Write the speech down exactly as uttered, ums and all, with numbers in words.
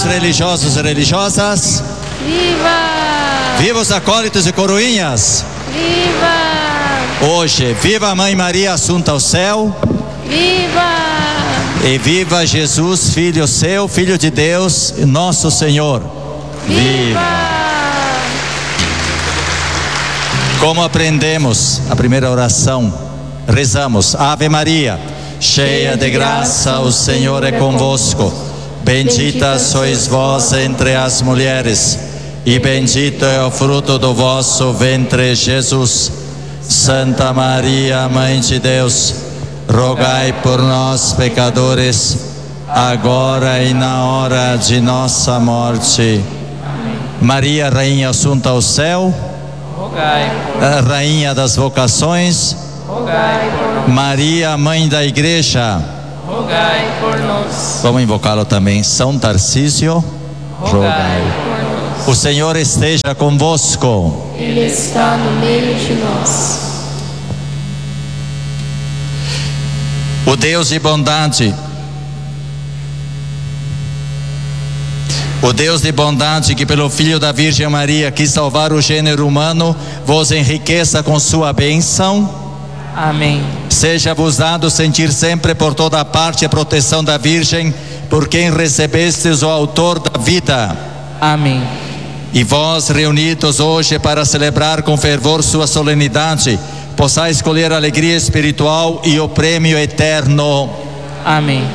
religiosos e religiosas. Viva! Viva os acólitos e coroinhas. Viva! Hoje, viva a Mãe Maria assunta ao céu. Viva! E viva Jesus, Filho seu, Filho de Deus, nosso Senhor. Viva! Como aprendemos a primeira oração, rezamos: Ave Maria, cheia de graça, o Senhor é convosco. Bendita sois vós entre as mulheres, e bendito é o fruto do vosso ventre, Jesus. Santa Maria, Mãe de Deus, rogai por nós, pecadores, agora e na hora de nossa morte. Maria, Rainha assunta ao céu, rogai por a Rainha das vocações, rogai por nós. Maria, Mãe da Igreja, rogai por nós. vamos invocá-lo também, São Tarcísio, rogai por nós. O Senhor esteja convosco. Ele está no meio de nós. O Deus de bondade, o Deus de bondade que pelo Filho da Virgem Maria quis salvar o gênero humano, vos enriqueça com sua bênção. Amém. Seja-vos dado sentir sempre por toda parte a proteção da Virgem, por quem recebestes o autor da vida. Amém. E vós, reunidos hoje para celebrar com fervor sua solenidade, possais escolher a alegria espiritual e o prêmio eterno. Amém.